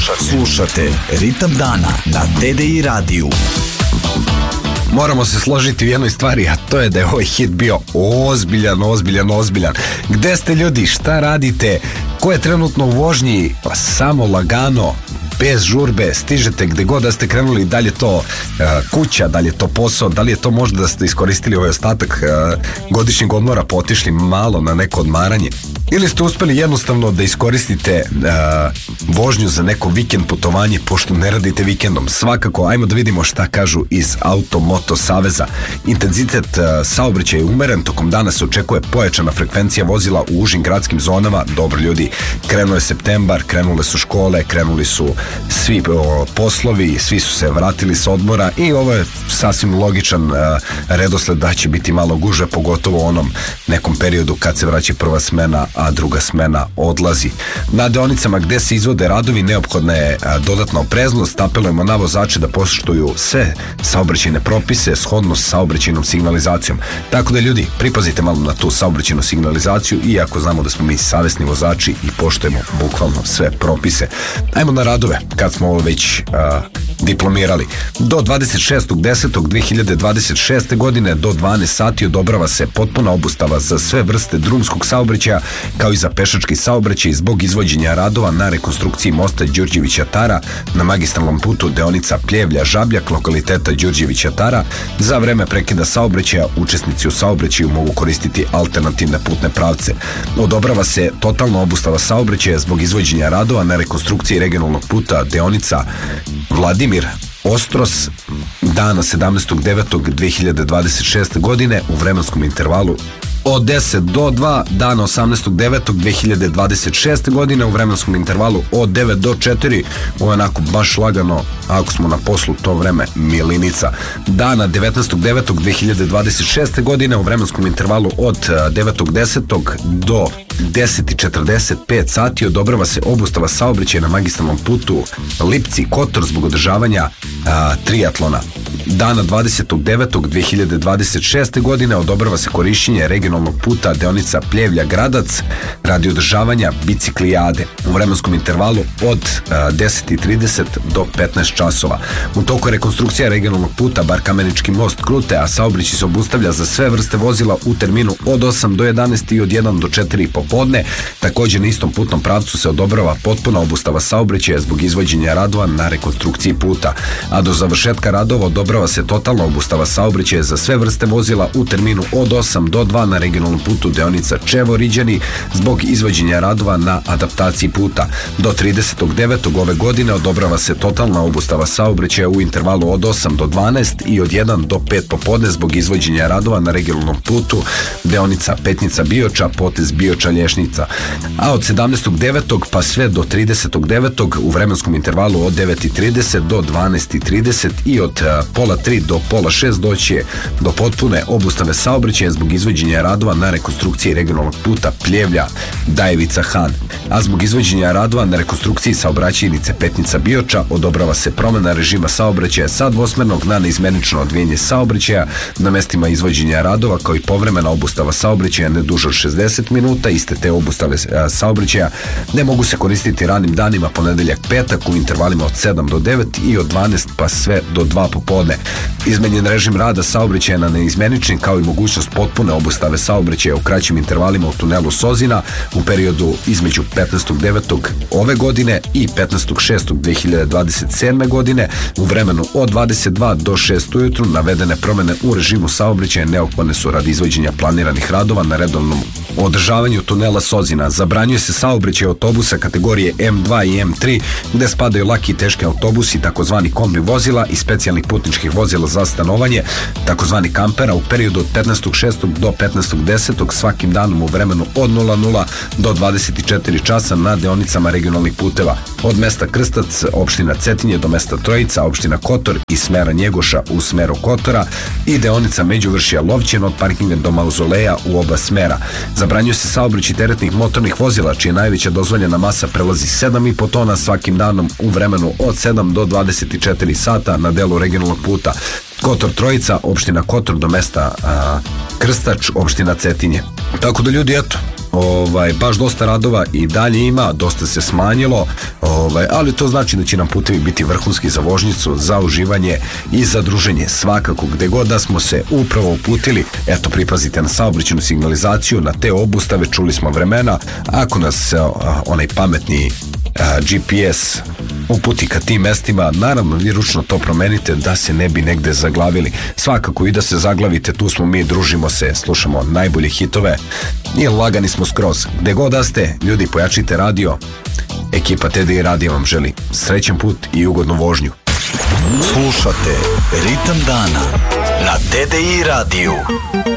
Slušate Ritam dana na TDI radiju. Moramo se složiti u jednoj stvari, a to je da je ovaj hit bio ozbiljan. Gde ste ljudi, šta radite, ko je trenutno u vožnji, pa samo lagano, bez žurbe, stižete gde god da ste krenuli, da li je to kuća, da li je to posao, da li je to možda da ste iskoristili ovaj ostatak godišnjeg odmora, pa otišli malo na neko odmaranje, ili ste uspeli jednostavno da iskoristite vožnju za neko vikend putovanje, pošto ne radite vikendom. Svakako, ajmo da vidimo šta kažu iz Auto-Moto Saveza. Intenzitet saobraćaja je umeren, tokom dana se očekuje pojačana frekvencija vozila u užim gradskim zonama. Dobro ljudi, krenuo je septembar, krenule su škole, krenuli su svi poslovi, svi su se vratili sa odmora i ovo je sasvim logičan redosled da će biti malo guže, pogotovo u onom nekom periodu kad se vraća prva smena, a druga smena odlazi. Na deonicama gde se izvode radovi neophodna je dodatna opreznost. Apelujemo na vozače da poštuju sve saobraćajne propise shodno sa saobraćajnom signalizacijom. Tako da ljudi, pripazite malo na tu saobraćajnu signalizaciju, iako znamo da smo mi savesni vozači i poštujemo bukvalno sve propise. Ajmo na radove, kad smo ovo već diplomirali. Do 26.10.2026. godine do 12 sati odobrava se potpuna obustava za sve vrste drumskog saobraćaja, kao i za pešački saobraćaj zbog izvođenja radova na rekonstrukciji mosta Đurđevića Tara na magistralnom putu deonica Pljevlja-Žabljak lokaliteta Đurđevića Tara. Za vreme prekida saobraćaja učesnici u saobraćaju mogu koristiti alternativne putne pravce. Odobrava se totalna obustava saobraćaja zbog izvođenja radova na rekonstrukciji regionalnog puta deonica Vladimir Ostros dana 17.9.2026. godine u vremenskom intervalu od 10 do 2, dana 18.9.2026. godine u vremenskom intervalu od 9 do 4, ovo je onako baš lagano, ako smo na poslu to vreme milinica. Dana 19.9.2026. godine u vremenskom intervalu od 9.10. do 10.45 sati odobrava se obustava saobraćaja na magistralnom putu Lipci-Kotor zbog održavanja triatlona. Dana 20.9.2026. godine odobrava se korišćenje regionalnog puta deonica Pljevlja-Gradac radi održavanja biciklijade u vremenskom intervalu od 10.30 do 15 časova. U toku rekonstrukcija regionalnog puta Bar-Kamenički most Krute, a saobraćaj se obustavlja za sve vrste vozila u terminu od 8 do 11 i od 1 do 4 popodne. Također na istom putnom pravcu se odobrava potpuna obustava saobraćaja zbog izvođenja radova na rekonstrukciji puta, a do završetka radova odobrava se totalna obustava saobraćaja za sve vrste vozila u terminu od 8 do 2 na regionalnom putu deonica Čevo-Riđani zbog izvođenja radova na adaptaciji puta. Do 30.9. ove godine odobrava se totalna obustava saobraćaja u intervalu od 8 do 12 i od 1 do 5 popodne zbog izvođenja radova na regionalnom putu deonica Petnica-Bioča, potez Bioča-Lješnica. A od 17.9. pa sve do 30.9. u vremenskom intervalu od 9.30 do 12.30 i od pola 3 do pola 6 doći do potpune obustave saobraćaja zbog izvođenja radova na rekonstrukciji regionalnog puta Pljevlja-Dajevica-Han. A zbog izvođenja radova na rekonstrukciji saobraćajnice Petnica-Bioča odobrava se promena režima saobraćaja sa dvosmernog na neizmenično odvijanje saobraćaja na mestima izvođenja radova, kao i povremena obustava saobraćaja ne duže od 60 minuta. Iste te obustave saobraćaja ne mogu se koristiti ranim danima ponedeljak, petak u intervalima od 7 do 9 i od 12 pa sve do 2 popodne. Izmenjen režim rada saobraćaja na neizmenični, kao i mogućnost potpune obustave saobraćaja u kraćim intervalima u tunelu Sozina u periodu između 15.9. ove godine i 15.6.2027. godine u vremenu od 22 do 6 ujutru. Navedene promene u režimu saobraćaja neophodne su radi izvođenja planiranih radova na redovnom održavanju tunela Sozina. Zabranjuje se saobraćaj autobusa kategorije M2 i M3 gde spadaju laki i teški autobusi, takozvani kombi vozila i specijalnih putničkih vozila za stanovanje, takozvani kampera u periodu od 15.6. do 15.10. svakim danom u vremenu od 00 do 24 časa na deonicama regionalnih puteva od mesta Krstac, opština Cetinje, do mesta Trojica, opština Kotor i smera Njegoša u smeru Kotora i deonica Međuvršija Lovćen od parkinga do Mauzoleja u oba smera. Zabranjuje se saobraćaj teretnih motornih vozila čija najveća dozvoljena masa prelazi 7,5 tona svakim danom u vremenu od 7 do 24 sata na delu regionalnog puta Kotor Trojica, opština Kotor do mesta Krstač, opština Cetinje. Tako da ljudi, eto, baš dosta radova i dalje ima, dosta se smanjilo, ali to znači da će nam putevi biti vrhunski za vožnjicu, za uživanje i za druženje. Svakako, gde god da smo se upravo uputili, eto, pripazite na saobraćajnu signalizaciju, na te obustave, čuli smo vremena, ako nas onaj pametni GPS uputi ka tim mestima, naravno vi ručno to promenite da se ne bi negde zaglavili. Svakako i da se zaglavite, tu smo mi, družimo se, slušamo najbolje hitove i lagani smo skroz. Gde god da ste, ljudi, pojačite radio. Ekipa TDI Radio vam želi srećan put i ugodnu vožnju. Slušate Ritam dana na TDI Radio.